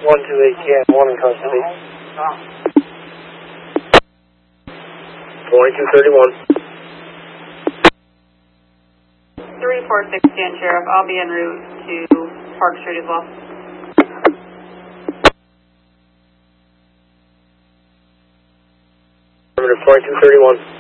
128 can, 1 in custody. 2231. 346 Dan Sheriff, I'll be en route to Park Street as well. Number 2231.